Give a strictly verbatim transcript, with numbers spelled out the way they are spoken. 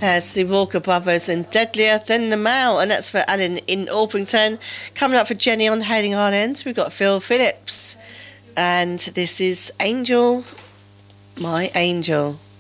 As the Walker Brothers and Deadlier Than the Male, and that's for Alan in Orpington. Coming up for Jenny on Hailing Island, we've got Phil Phillips, and this is Angel, My Angel.